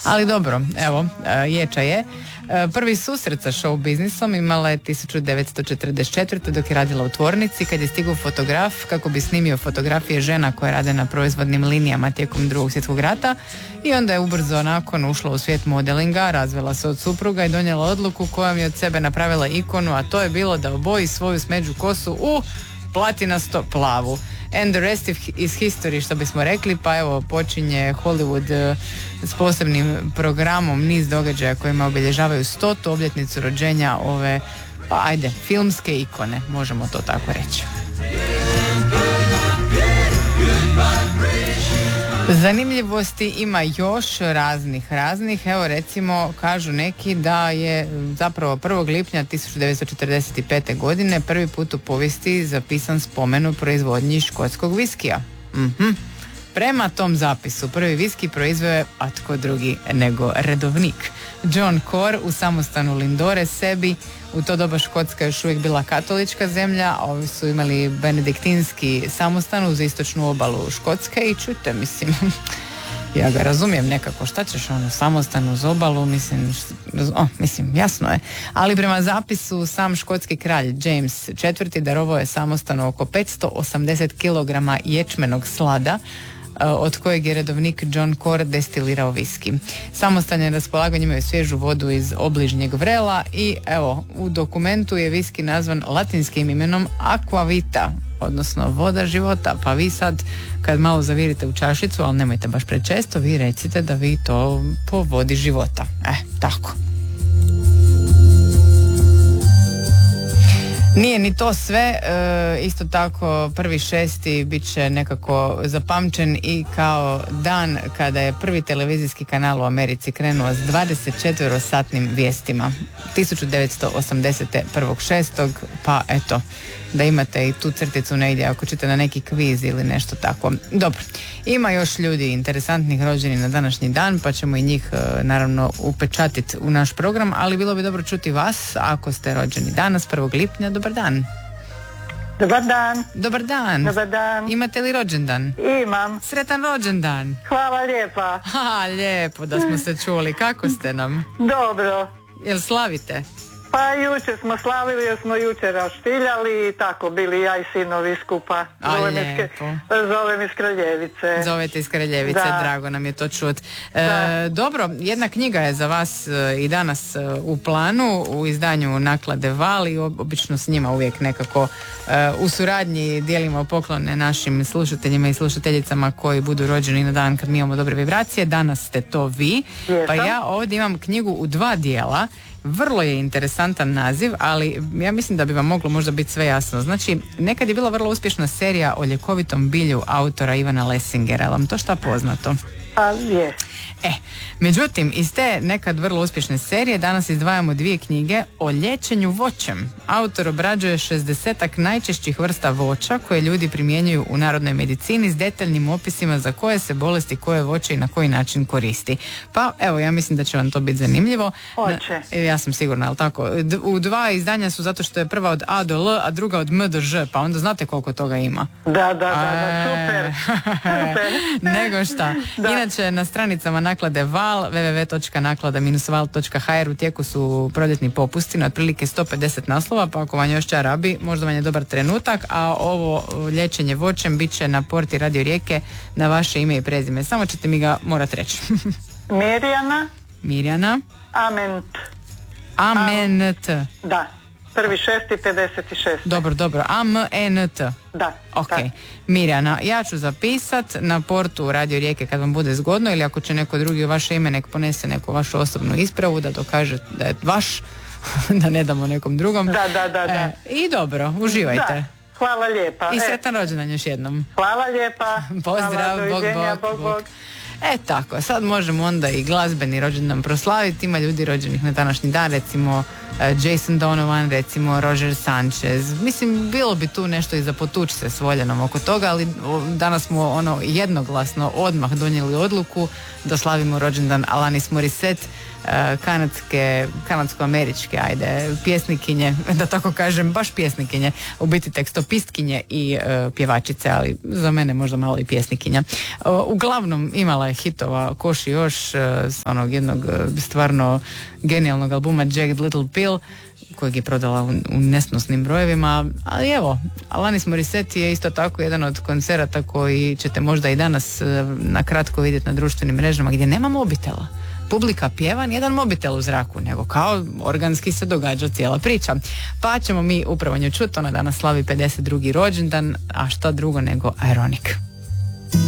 Ali dobro, evo, ječa je. Prvi susret sa show biznisom imala je 1944. dok je radila u tvornici, kad je stigao fotograf kako bi snimio fotografije žena koje rade na proizvodnim linijama tijekom Drugog svjetskog rata, i onda je ubrzo nakon ušla u svijet modelinga, razvela se od supruga i donijela odluku kojom je od sebe napravila ikonu, a to je bilo da oboji svoju smeđu kosu u platinasto plavu. And the rest is history, što bismo rekli, pa evo počinje Hollywood s posebnim programom, niz događaja kojima obilježavaju 100. obljetnicu rođenja ove, pa ajde, filmske ikone, možemo to tako reći. Zanimljivosti ima još raznih. Evo recimo kažu neki da je zapravo 1. lipnja 1945. godine prvi put u povijesti zapisan spomen u proizvodnji škotskog viskija. Prema tom zapisu prvi viski proizveo je, a tko drugi nego redovnik John Core u samostanu Lindore sebi. U to doba Škotska još uvijek bila katolička zemlja, a ovi su imali benediktinski samostan uz istočnu obalu Škotske i čujte, mislim, ja ga razumijem nekako, šta ćeš samostan uz obalu, mislim, jasno je. Ali prema zapisu sam škotski kralj James IV. Darovao je samostanu oko 580 kg ječmenog slada, od kojeg je redovnik John Core destilirao viski. Samostan je raspolaganjem, imaju svježu vodu iz obližnjeg vrela i evo, u dokumentu je viski nazvan latinskim imenom Aquavita, odnosno voda života, pa vi sad kad malo zavirite u čašicu, ali nemojte baš prečesto, vi recite da vi to po vodi života. Tako. Nije ni to sve, isto tako 1.6. bit će nekako zapamćen i kao dan kada je prvi televizijski kanal u Americi krenuo s 24-satnim vijestima 1980. 1.6. pa eto, da imate i tu crticu negdje ako ćete na neki kviz ili nešto tako. Dobro, ima još ljudi interesantnih rođeni na današnji dan, pa ćemo i njih naravno upečatiti u naš program, ali bilo bi dobro čuti vas ako ste rođeni danas 1. lipnja. Dobar dan. Dobar dan. Dobar dan. Dobar dan. Imate li rođendan? Imam. Sretan rođendan. Hvala lijepa. Lijepo da smo se čuli. Kako ste nam? Dobro. Jel slavite? Pa jučer smo slavili jer smo jučer raštiljali i tako bili ja i sinovi skupa. Zovem iz Kraljevice. Zovete iz Kraljevice, da. Drago nam je to čut. Dobro, jedna knjiga je za vas i danas u planu u izdanju Naklade Val i obično s njima uvijek nekako u suradnji dijelimo poklone našim slušateljima i slušateljicama koji budu rođeni na dan kad mi imamo dobre vibracije. Danas ste to vi. Jesam. Pa ja ovdje imam knjigu u 2 dijela. Vrlo je interesantan naziv, ali ja mislim da bi vam moglo možda biti sve jasno. Znači, nekad je bila vrlo uspješna serija o ljekovitom bilju autora Ivana Lessingera. Vam to šta poznato? Pa je. Međutim, iz te nekad vrlo uspješne serije danas izdvajamo 2 knjige o liječenju voćem. Autor obrađuje 60-ak najčešćih vrsta voća koje ljudi primjenjuju u narodnoj medicini s detaljnim opisima za koje se bolesti, koje voće i na koji način koristi. Pa evo, ja mislim da će vam to biti zanimljivo. Hoće. Ja sam sigurna, ali tako. U 2 izdanja su zato što je prva od A do L, a druga od M do Ž, pa onda znate koliko toga ima. Da, super. Nego šta. Da. Inače, na stranicama Naklade Val, www.naklada-val.hr u tijeku su proljetni popusti na otprilike 150 naslova, pa ako vam još čarabi, možda vam je dobar trenutak, a ovo liječenje voćem bit će na porti Radio Rijeke na vaše ime i prezime. Samo ćete mi ga morat reći. Mirjana. Ament. Da. 1.6.56. Dobro. AMNT. Da. Ok. Da. Mirjana, ja ću zapisat na portu Radio Rijeke kad vam bude zgodno, ili ako će neko drugi u vaše ime nek ponese neku vašu osobnu ispravu da dokaže da je vaš, da ne damo nekom drugom. Da. I dobro, uživajte. Da. Hvala lijepa. I sretan rođendan još jednom. Hvala lijepa. Pozdrav, Hvala, bog. Tako, sad možemo onda i glazbeni rođendan proslaviti. Ima ljudi rođenih na današnji dan, recimo Jason Donovan, recimo Roger Sanchez. Mislim, bilo bi tu nešto i za potući se s Voljanom oko toga, ali danas smo jednoglasno odmah donijeli odluku da slavimo rođendan Alanis Morissette, kanadsko-američke, pjesnikinje, da tako kažem, baš pjesnikinje, u biti tekstopistkinje i pjevačice, ali za mene možda malo i pjesnikinja. Uglavnom imala je hitova koš i još s onog jednog stvarno genijalnog albuma Jagged Little Pill, kojeg je prodala u nesnosnim brojevima, ali evo, Alanis Morissette je isto tako jedan od koncerata koji ćete možda i danas na kratko vidjeti na društvenim mrežama gdje nema mobitela. Publika pjeva, nijedan mobitel u zraku, nego kao organski se događa cijela priča. Pa ćemo mi upravo nju čuti, ona danas slavi 52. rođendan, a što drugo nego Ironic.